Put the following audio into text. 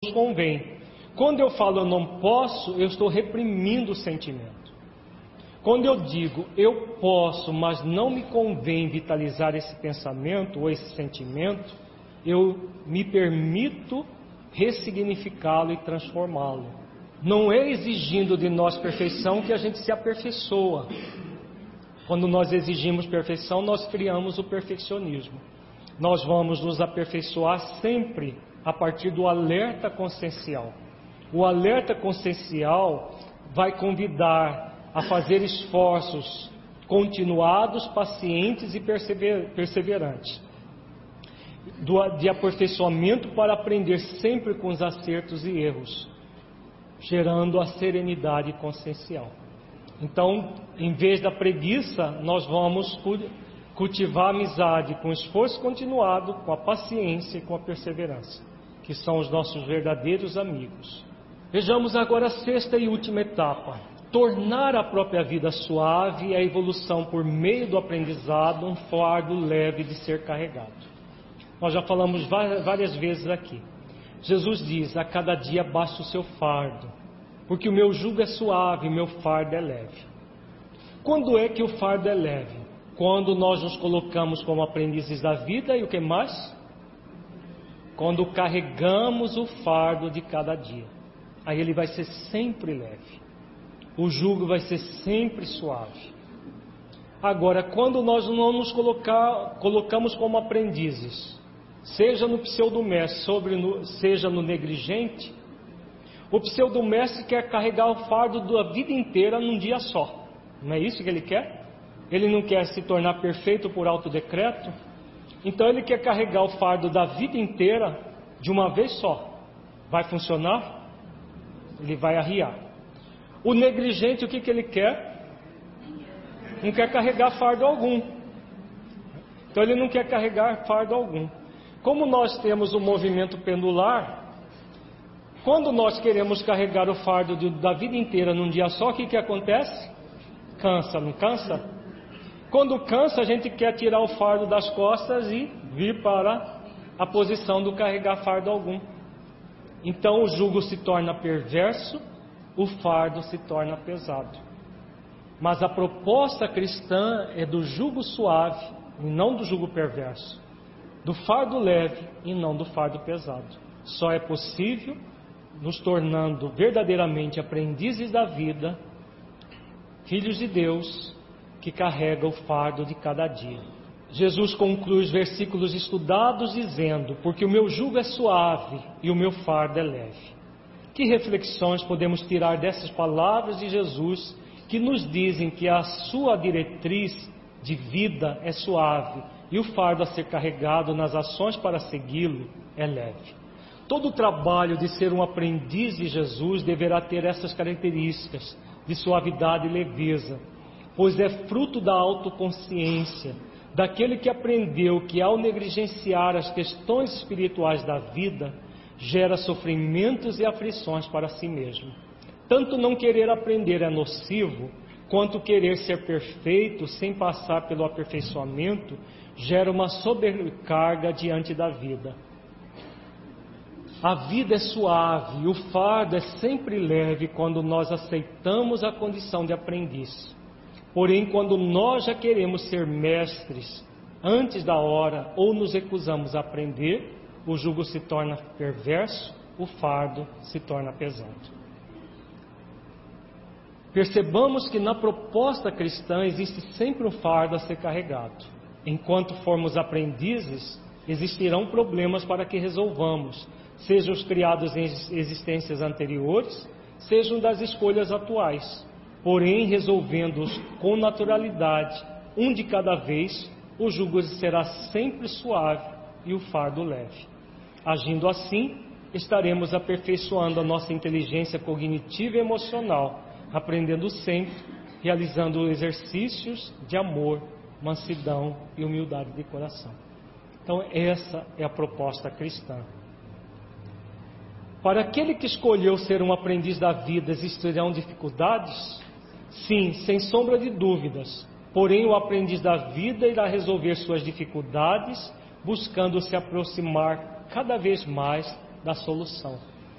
nos convém. Quando eu falo eu não posso, eu estou reprimindo o sentimento. Quando eu digo eu posso, mas não me convém vitalizar esse pensamento ou esse sentimento, eu me permito ressignificá-lo e transformá-lo. Não é exigindo de nós perfeição que a gente se aperfeiçoa. Quando nós exigimos perfeição, nós criamos o perfeccionismo. Nós vamos nos aperfeiçoar sempre a partir do alerta consciencial. O alerta consciencial vai convidar a fazer esforços continuados, pacientes e perseverantes, de aperfeiçoamento para aprender sempre com os acertos e erros, gerando a serenidade consciencial. Então, em vez da preguiça, nós vamos cultivar a amizade com esforço continuado, com a paciência e com a perseverança, que são os nossos verdadeiros amigos. Vejamos agora a sexta e última etapa. Tornar a própria vida suave é a evolução por meio do aprendizado, um fardo leve de ser carregado. Nós já falamos várias vezes aqui. Jesus diz, a cada dia baixa o seu fardo, porque o meu jugo é suave e o meu fardo é leve. Quando é que o fardo é leve? Quando nós nos colocamos como aprendizes da vida e o que mais? Quando carregamos o fardo de cada dia. Aí ele vai ser sempre leve. O jugo vai ser sempre suave. Agora, quando nós não nos colocamos como aprendizes, seja no pseudomestre, seja no negligente, o pseudomestre quer carregar o fardo da vida inteira num dia só. Não é isso que ele quer? Ele não quer se tornar perfeito por autodecreto? Então ele quer carregar o fardo da vida inteira de uma vez só. Vai funcionar? Ele vai arriar. O negligente, o que ele quer? Não quer carregar fardo algum. Então ele não quer carregar fardo algum. Como nós temos o movimento pendular, quando nós queremos carregar o fardo da vida inteira num dia só, o que acontece? Cansa, não cansa? Quando cansa, a gente quer tirar o fardo das costas e vir para a posição do carregar fardo algum. Então o jugo se torna perverso, o fardo se torna pesado. Mas a proposta cristã é do jugo suave e não do jugo perverso, do fardo leve e não do fardo pesado. Só é possível nos tornando verdadeiramente aprendizes da vida, filhos de Deus, que carrega o fardo de cada dia. Jesus conclui os versículos estudados dizendo, porque o meu jugo é suave e o meu fardo é leve. Que reflexões podemos tirar dessas palavras de Jesus, que nos dizem que a sua diretriz de vida é suave e o fardo a ser carregado nas ações para segui-lo é leve. Todo o trabalho de ser um aprendiz de Jesus deverá ter essas características de suavidade e leveza, pois é fruto da autoconsciência, daquele que aprendeu que ao negligenciar as questões espirituais da vida, gera sofrimentos e aflições para si mesmo. Tanto não querer aprender é nocivo, quanto querer ser perfeito sem passar pelo aperfeiçoamento, gera uma sobrecarga diante da vida. A vida é suave, o fardo é sempre leve quando nós aceitamos a condição de aprendiz. Porém, quando nós já queremos ser mestres antes da hora ou nos recusamos a aprender, o jugo se torna perverso, o fardo se torna pesado. Percebamos que na proposta cristã existe sempre um fardo a ser carregado. Enquanto formos aprendizes, existirão problemas para que resolvamos, sejam os criados em existências anteriores, sejam das escolhas atuais. Porém, resolvendo-os com naturalidade, um de cada vez, o jugo será sempre suave e o fardo leve. Agindo assim, estaremos aperfeiçoando a nossa inteligência cognitiva e emocional, aprendendo sempre, realizando exercícios de amor, mansidão e humildade de coração. Então, essa é a proposta cristã. Para aquele que escolheu ser um aprendiz da vida, existirão dificuldades? Sim, sem sombra de dúvidas. Porém, o aprendiz da vida irá resolver suas dificuldades, buscando se aproximar cada vez mais da solução.